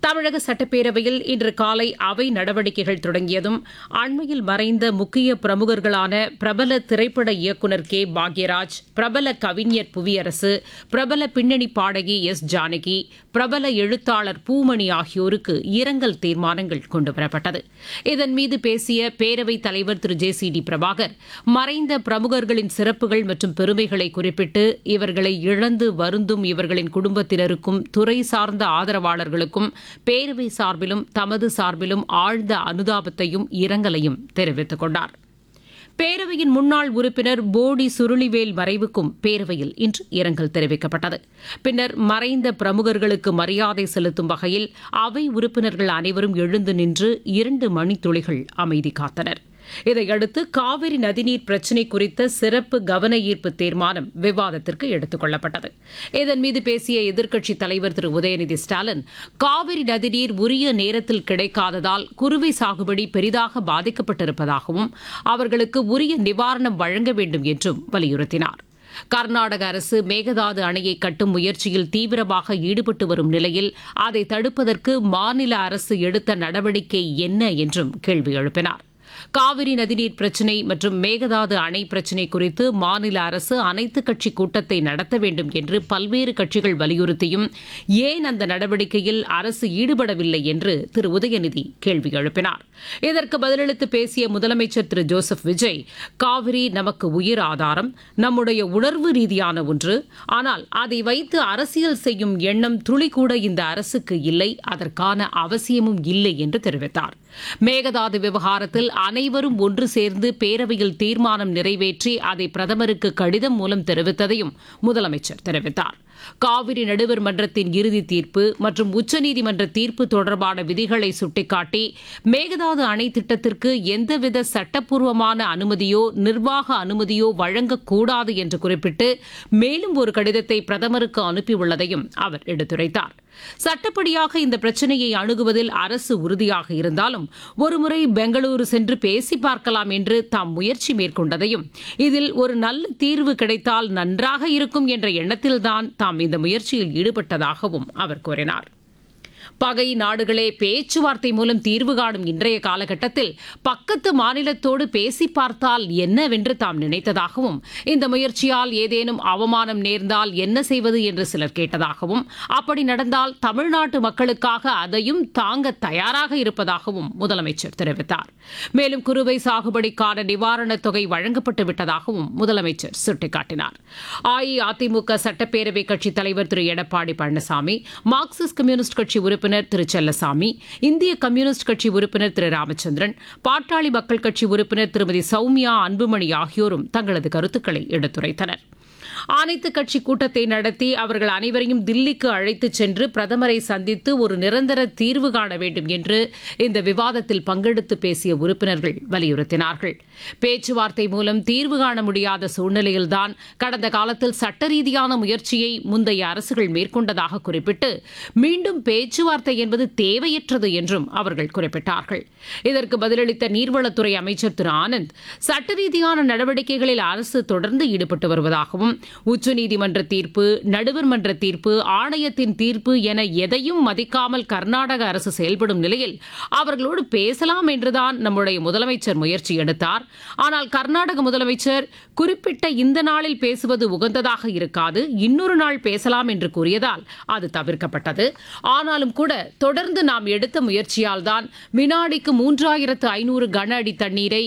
தமிழக சட்டப்பேரவையில் இன்று காலை அவை நடவடிக்கைகள் தொடங்கியதும் அண்மையில் மறைந்த முக்கிய பிரமுகர்களான பிரபல திரைப்பட இயக்குநர் கே பாக்யராஜ், பிரபல கவிஞர் புவியரசு, பிரபல பின்னணி பாடகி எஸ் ஜானகி, பிரபல எழுத்தாளர் பூமணி ஆகியோருக்கு இரங்கல் தீர்மானங்கள் கொண்டுவரப்பட்டது. இதன் மீது பேசிய பேரவைத் தலைவர் திரு ஜே.சி.டி. பிரபாகர், மறைந்த பிரமுகர்களின் சிறப்புகள் மற்றும் பெருமைகளை குறிப்பிட்டு இவர்களை இழந்து வருந்தும் இவர்களின் குடும்பத்தினருக்கும் துறை சார்ந்த ஆதரவாளர்களுக்கும் பேரவை சார்பிலும் தமது சார்பிலும் ஆழ்ந்த அனுதாபத்தையும் இரங்கலையும் தெரிவித்துக் கொண்டார். பேரவையின் முன்னாள் உறுப்பினர் போடி சுருளிவேல் மறைவுக்கும் பேரவையில் இன்று இரங்கல் தெரிவிக்கப்பட்டது. பின்னர் மறைந்த பிரமுகர்களுக்கு மரியாதை செலுத்தும் வகையில் அவை உறுப்பினர்கள் அனைவரும் எழுந்து நின்று 2 மணித்துளிகள் அமைதி காத்தனர். இதையடுத்து காவிரி நதிநீர் பிரச்சினை குறித்த சிறப்பு கவன ஈர்ப்பு தீர்மானம் விவாதத்திற்கு எடுத்துக் கொள்ளப்பட்டது. இதன் மீது பேசிய எதிர்க்கட்சித் தலைவர் திரு உதயநிதி ஸ்டாலின், காவிரி நதிநீர் உரிய நேரத்தில் கிடைக்காததால் குறுவை சாகுபடி பெரிதாக பாதிக்கப்பட்டிருப்பதாகவும் அவர்களுக்கு உரிய நிவாரணம் வழங்க வேண்டும் என்றும் வலியுறுத்தினார். கர்நாடக அரசு மேகதாது அணையை கட்டும் முயற்சியில் தீவிரமாக ஈடுபட்டு வரும் நிலையில் அதை தடுப்பதற்கு மாநில அரசு எடுத்த நடவடிக்கை என்ன என்றும் கேள்வி எழுப்பினார். காவிரி நதிநீர் பிரச்சினை மற்றும் மேகதாது அணை பிரச்சினை குறித்து மாநில அரசு அனைத்துக் கட்சி கூட்டத்தை நடத்த வேண்டும் என்று பல்வேறு கட்சிகள் வலியுறுத்தியும் ஏன் அந்த நடவடிக்கையில் அரசு ஈடுபடவில்லை என்று திரு உதயநிதி கேள்வி எழுப்பினார். இதற்கு பதிலளித்து பேசிய முதலமைச்சர் திரு ஜோசப் விஜய், காவிரி நமக்கு உயிர் ஆதாரம், நம்முடைய உணர்வு ரீதியான ஒன்று. ஆனால் அதை வைத்து அரசியல் செய்யும் எண்ணம் துளிக்கூட இந்த அரசுக்கு இல்லை, அதற்கான அவசியமும் இல்லை என்று தெரிவித்தார். மேகதாது விவகாரத்தில் அனைவரும் ஒன்று சேர்ந்து பேரவையில் தீர்மானம் நிறைவேற்றி அதை பிரதமருக்கு கடிதம் மூலம் தெரிவித்ததையும் முதலமைச்சர் தெரிவித்தார். காவிரி நடுவர் மன்றத்தின் இறுதி தீர்ப்பு மற்றும் உச்சநீதிமன்ற தீர்ப்பு தொடர்பான விதிகளை சுட்டிக்காட்டி மேகதாது அணை திட்டத்திற்கு எந்தவித சட்டப்பூர்வமான அனுமதியோ நிர்வாக அனுமதியோ வழங்கக்கூடாது என்று குறிப்பிட்டு மேலும் ஒரு கடிதத்தை பிரதமருக்கு அனுப்பியுள்ளதையும் அவர் எடுத்துரைத்தார். சட்டப்படியாக இந்த பிரச்சினையை அணுகுவதில் அரசு உறுதியாக இருந்தாலும் ஒருமுறை பெங்களூரு சென்று பேசி பார்க்கலாம் என்று தாம் முயற்சி மேற்கொண்டதையும் இதில் ஒரு நல்ல தீர்வு கிடைத்தால் நன்றாக இருக்கும் என்ற எண்ணத்தில்தான் தாம் இந்த முயற்சியில் ஈடுபட்டதாகவும் அவர் கூறினார். பகை நாடுகளே பேச்சுவார்த்தை மூலம் தீர்வு காணும் இன்றைய காலகட்டத்தில் பக்கத்து மாநிலத்தோடு பேசி பார்த்தால் என்னவென்று தாம் நினைத்ததாகவும், இந்த முயற்சியால் ஏதேனும் அவமானம் நேர்ந்தால் என்ன செய்வது என்று சிலர் கேட்டதாகவும், அப்படி நடந்தால் தமிழ்நாட்டு மக்களுக்காக அதையும் தாங்க தயாராக இருப்பதாகவும் முதலமைச்சர் தெரிவித்தார். மேலும் குறுவை சாகுபடிக்கான நிவாரணத் தொகை வழங்கப்பட்டு விட்டதாகவும் முதலமைச்சர் சுட்டிக்காட்டினார். அஇஅதிமுக சட்டப்பேரவை கட்சித் தலைவர் திரு எடப்பாடி பழனிசாமி, மார்க்சிஸ்ட் கம்யூனிஸ்ட் கட்சி உறுப்பினர் திரு செல்லசாமி, இந்திய கம்யூனிஸ்ட் கட்சி உறுப்பினர் திரு ராமச்சந்திரன், பாட்டாளி மக்கள் கட்சி உறுப்பினர் திருமதி சௌமியா அன்புமணி ஆகியோரும் தங்களது கருத்துக்களை எடுத்துரைத்தனர். அனைத்து கட்சி கூட்டத்தை நடத்தி அவர்கள் அனைவரையும் தில்லிக்கு அழைத்துச் சென்று பிரதமரை சந்தித்து ஒரு நிரந்தர தீர்வு காண வேண்டும் என்று இந்த விவாதத்தில் பங்கெடுத்து பேசிய உறுப்பினர்கள் வலியுறுத்தினார்கள். பேச்சுவார்த்தை மூலம் தீர்வு காண முடியாத சூழ்நிலையில்தான் கடந்த காலத்தில் சட்ட ரீதியான முயற்சியை முந்தைய அரசுகள் மேற்கொண்டதாக குறிப்பிட்டு மீண்டும் பேச்சுவார்த்தை என்பது தேவையற்றது என்றும் அவர்கள் குறிப்பிட்டார்கள். இதற்கு பதிலளித்த நீர்வளத்துறை அமைச்சர் திரு ஆனந்த், சட்ட ரீதியான நடவடிக்கைகளில் அரசு தொடர்ந்து ஈடுபட்டு வருவதாகவும், உச்சநீதிமன்ற தீர்ப்பு, நடுவர் மன்ற தீர்ப்பு, ஆணையத்தின் தீர்ப்பு என எதையும் மதிக்காமல் கர்நாடக அரசு செயல்படும் நிலையில் அவர்களோடு பேசலாம் என்றுதான் நம்முடைய முதலமைச்சர் முயற்சி எடுத்தார். ஆனால் கர்நாடக முதலமைச்சர் குறிப்பிட்ட இந்த நாளில் பேசுவது உகந்ததாக இருக்காது, இன்னொரு நாள் பேசலாம் என்று கூறியதால் அது தவிர்க்கப்பட்டது. ஆனாலும் கூட தொடர்ந்து நாம் எடுத்த முயற்சியால் தான் வினாடிக்கு 3500 கன அடி தண்ணீரை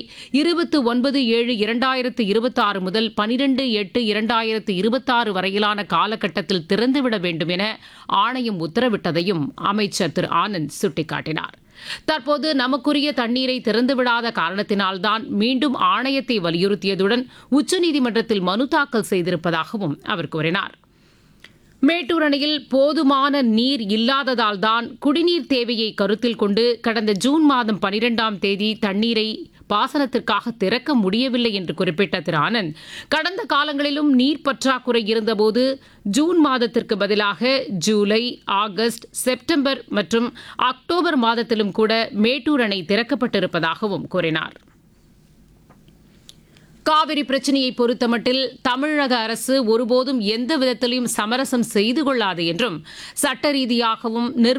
29/7/2026 முதல் 12/8/2026 வரையிலான காலகட்டத்தில் திறந்துவிட வேண்டும் என ஆணையம் உத்தரவிட்டதையும் அமைச்சர் திரு ஆனந்த் சுட்டிக்காட்டினார். தற்போது நமக்குரிய தண்ணீரை திறந்துவிடாத காரணத்தினால்தான் மீண்டும் ஆணையத்தை வலியுறுத்தியதுடன் உச்சநீதிமன்றத்தில் மனு தாக்கல் செய்திருப்பதாகவும் அவர் கூறினார். மேட்டூர் அணையில் போதுமான நீர் இல்லாததால் தான் குடிநீர் தேவையை கருத்தில் கொண்டு கடந்த ஜூன் மாதம் 12ஆம் தேதி தண்ணீரை பாசனத்திற்காக திறக்க முடியவில்லை என்று குறிப்பிட்ட திரு ஆனந்த், கடந்த காலங்களிலும் நீர் பற்றாக்குறை இருந்தபோது ஜூன் மாதத்திற்கு பதிலாக ஜூலை, ஆகஸ்ட், செப்டம்பர் மற்றும் அக்டோபர் மாதத்திலும் கூட மேட்டூர் அணை திறக்கப்பட்டிருப்பதாகவும் கூறினார். காவிரி பிரச்சினையை பொறுத்தமட்டில் தமிழக அரசு ஒருபோதும் எந்த விதத்திலும் சமரசம் செய்து கொள்ளாது என்றும், சட்ட ரீதியாகவும்